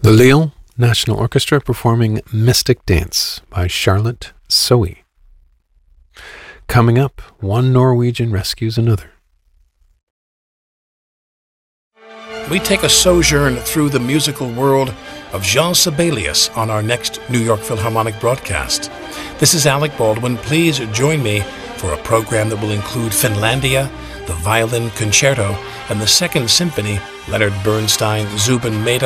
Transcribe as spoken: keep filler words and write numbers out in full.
The Lyon National Orchestra performing Mystic Dance by Charlotte Soe. Coming up, one Norwegian rescues another. We take a sojourn through the musical world of Jean Sibelius on our next New York Philharmonic broadcast. This is Alec Baldwin. Please join me for a program that will include Finlandia, the Violin Concerto, and the Second Symphony, Leonard Bernstein, Zubin Mehta,